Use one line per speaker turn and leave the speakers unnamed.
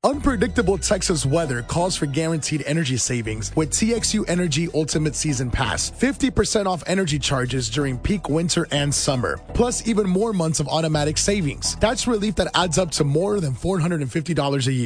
Unpredictable Texas weather calls for guaranteed energy savings with TXU Energy Ultimate Season Pass. 50% off energy charges during peak winter and summer. Plus even more months of automatic savings. That's relief that adds up to more than $450 a year.